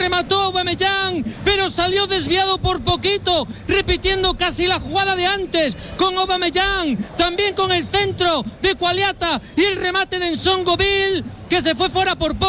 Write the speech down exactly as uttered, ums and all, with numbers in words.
remató Aubameyang, pero salió desviado por poquito, repitiendo casi la jugada de antes con Aubameyang, también con el centro de Quagliata y el remate de Nsongo Bill, que se fue fuera por poco.